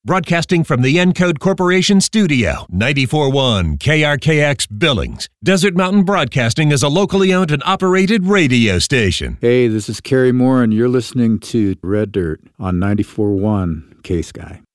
Broadcasting from the Encode Corporation studio, 94.1 KRKX Billings. Desert Mountain Broadcasting is a locally owned and operated radio station. Hey, this is Kerry Moore, and you're listening to Red Dirt on 94.1 K-Sky.